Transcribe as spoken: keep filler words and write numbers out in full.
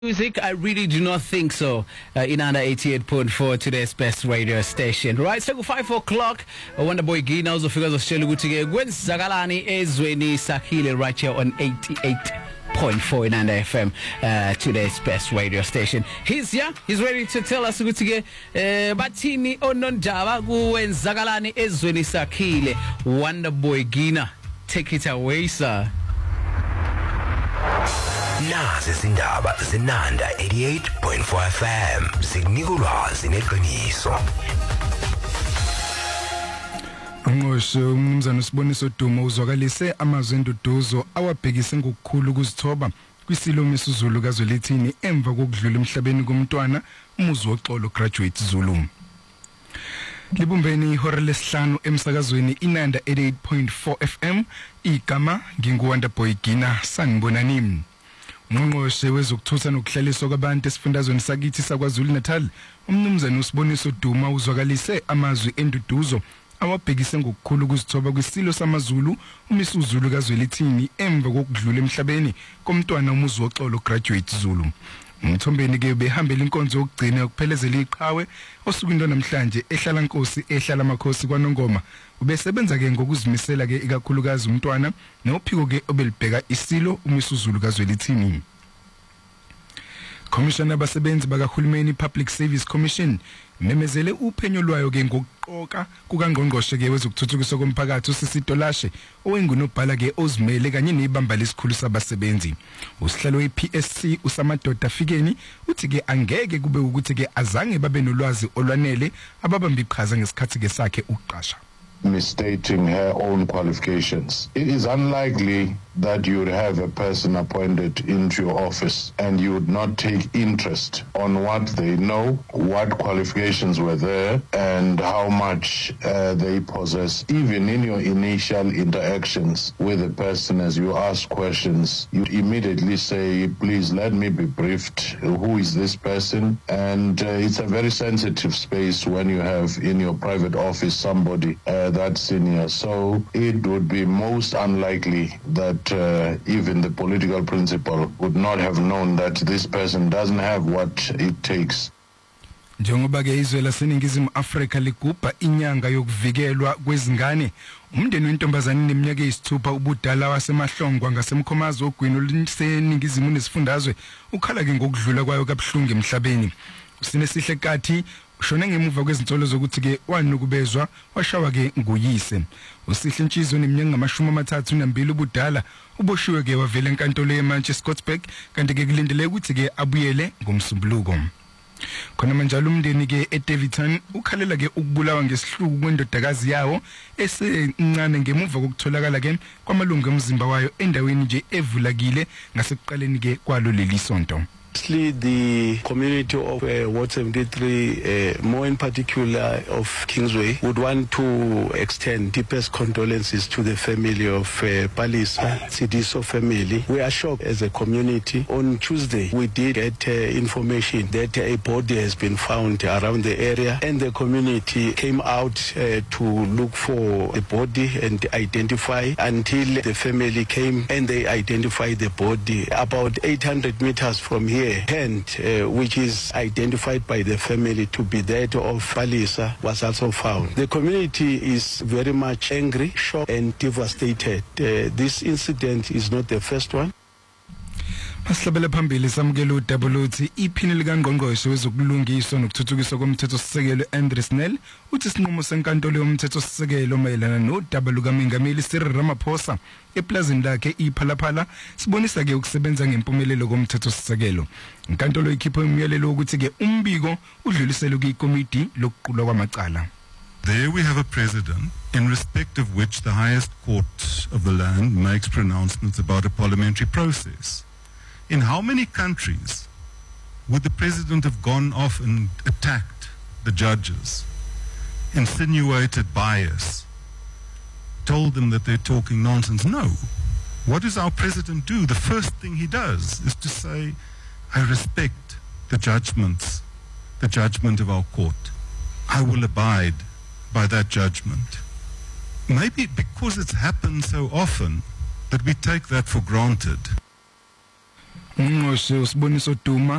Music, I really do not think so. Uh, in under eighty-eight point four, today's best radio station. Right, so five o'clock. Uh, Wonderboy Gina uzofika uzositshela ukuthi ke kwenzakalani ezweni sakhile right here on eighty-eight point four in under F M, uh, today's best radio station. He's here. He's ready to tell us ukuthi ke uh, bathini onondaba kuwenzakalani ezweni sakhile. Wonderboy Gina, take it away, sir. Nazi izindaba zinanda eighty-eight point four F M zikunika ulwazi neqiniso. Ngosho umnumzana uSiboniso Duma uzwakalise amazwi enduduzo awabhekise ngokukhulu ukuzithoba kwisilo mesuzulu kaZwelithini emva kokudlula emhlabeni komntwana umuzi woxolo graduate Zulu. Libumbeni ihora lesihlanu emsakazweni inanda eighty-eight point four F M igama nginguWonderboy Gina sanibonani. Ngqongqoshe wezokuthutha nokuhlaliswa kwabantu esifundazweni sakithi saKwaZulu Natal umnumzana uSiboniso Duma uzwakalise amazwi enduduzo awabhekise ngokukhulu ukuzithoba kwisilo samaZulu umisuzulu kaZwelithini emva kokudlula emhlabeni komntwana umuzi woxolo graduate Zulu. Umthombeni ke behambela inkonzo yokugcina ukuphelezela iqhawe osukwini namhlanje ehlala Nkosi ehlala Makhosi kwaNongoma ubesebenza ke ngokuzimisela ke ikakhulukazi umntwana nophiko ke obelibheka isilo umisuzulu kaZwelithini. Commissioner abasebenzi bakahulumeni Public Service Commission memezele uphenyo lwayo ke ngokuqoka kukaNgqongqoshe ke wezokuthuthukiswa komphakathi uSisitolashe owengunobhala ke ozimele kanye nebamba lesikhulu sabasebenzi. Usihlalo we-P S C uSamadoda Fikeni uthi ke angeke kube ukuthi ke azange babe nolwazi olwanele ababamba iqhaza ngesikhathi ke sakhe uqasha. Misstating her own qualifications. It is unlikely that you would have a person appointed into your office and you would not take interest on what they know, what qualifications were there, and how much uh, they possess. Even in your initial interactions with a person, as you ask questions, you immediately say, please let me be briefed. Who is this person? And uh, it's a very sensitive space when you have in your private office somebody uh, that senior. So it would be most unlikely that uh, even the political principal would not have known that this person doesn't have what it takes. Njengoba ke izwe laseningizimu Afrika ligubha inyanga yokuvikelwa kwezingane umndeni wentombazane neminyaka eyisithupha ubudala wasemahlongwa ngasemkhomazi ogwini oluseningizimu nesifundazwe ukhala ke ngokudlula kwayo kabuhlungu emhlabeni. Usine sihle kathi ushone ngemuva kwezinsolo zokuthi ke wanukubezwa washawa ke nguyise. Usihle Ntshizo neminyaka ngamashumi amathathu nambili ubudala uboshiwe ke wavela enkantolo yeManchester Scottsburg kanti ke kulindele ukuthi ke abuyele ngomsumbuluko. Khona manje umndeni ke eDaviton ukhalela ke ukubulawa ngesihluku kwendodakazi yawo esencane ngemuva kokutholakala ke kwamalungu emzimba wayo endaweni nje evulakile ngasekuqaleni ke kwalo leli sonto. The community of uh, Ward seventy-three, uh, more in particular of Kingsway, would want to extend deepest condolences to the family of uh, Palisa, Sidiso family. We are shocked as a community. On Tuesday, we did get uh, information that a body has been found around the area, and the community came out uh, to look for the body and identify until the family came and they identified the body about eight hundred meters from here. Tent, uh, which is identified by the family to be that of Palisa, was also found. The community is very much angry, shocked, and devastated. Uh, this incident is not the first one. Maslabela phambili samukela uDabuluthi iphini likaNgqongqoshe wezokulungiswa nokuthuthukiswa komthethosisekelo Andrew Nel uthi isinqumo senkantolo yomthethosisekelo mayelana nodaba lukaMengameli Cyril Ramaphosa eplazini lakhe iPhalaphala sibonisa ke ukusebenza ngempumelelo komthethosisekelo. Inkantolo ikhipha imiyalelo ukuthi ke umbiko udluliselwe kwikomiti lokuqulwa kwamacala. There we have a president in respect of which the highest court of the land makes pronouncements about a parliamentary process. In how many countries would the president have gone off and attacked the judges, insinuated bias, told them that they're talking nonsense? No. What does our president do? The first thing he does is to say, I respect the judgments, the judgment of our court. I will abide by that judgment. Maybe because it's happened so often that we take that for granted. ungqongqoshe usiboniso Duma